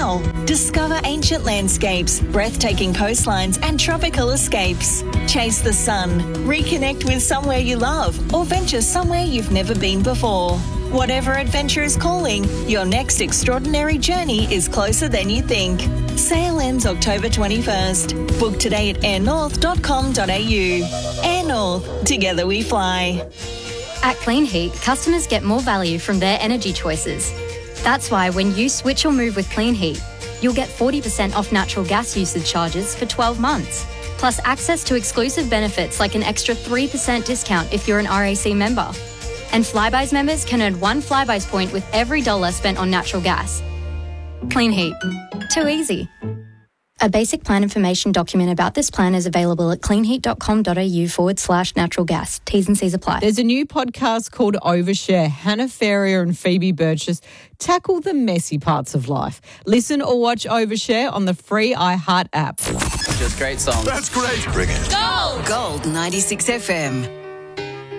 now. Discover ancient landscapes, breathtaking coastlines and tropical escapes. Chase the sun, reconnect with somewhere you love, or venture somewhere you've never been before. Whatever adventure is calling, your next extraordinary journey is closer than you think. Sale ends October 21st. Book today at airnorth.com.au. Air North, together we fly. At Clean Heat, customers get more value from their energy choices. That's why when you switch or move with Clean Heat, you'll get 40% off natural gas usage charges for 12 months. Plus access to exclusive benefits like an extra 3% discount if you're an RAC member. And Flybuys members can earn 1 Flybuys point with every $1 spent on natural gas. Clean Heat. Too easy. A basic plan information document about this plan is available at cleanheat.com.au/natural gas. T's and C's apply. There's a new podcast called Overshare. Hannah Ferrier and Phoebe Burgess tackle the messy parts of life. Listen or watch Overshare on the free iHeart app. Just great songs. That's great. Bring it. Gold 96 FM.